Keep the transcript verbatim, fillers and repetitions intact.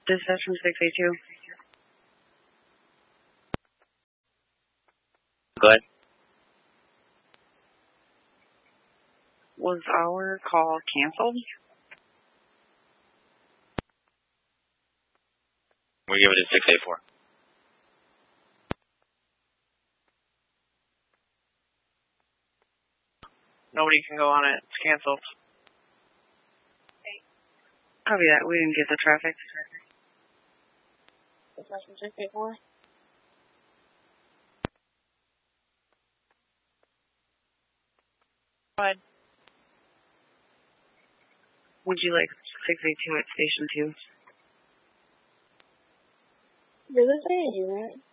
Dispatch from six eight two. Go ahead. Was our call canceled? We give it a six eight four. Nobody can go on it. It's canceled. Copy that. We didn't get the traffic. Dispatch from six eight four. Go ahead. Would you like six eight two at station two? You're the same, right?